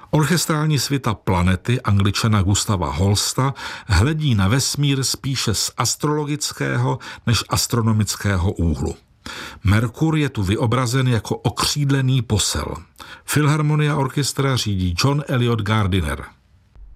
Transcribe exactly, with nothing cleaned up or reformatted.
Orchestrální svita Planety Angličana Gustava Holsta hledí na vesmír spíše z astrologického než astronomického úhlu. Merkur je tu vyobrazen jako okřídlený posel. Filharmonia Orchestra řídí John Eliot Gardiner.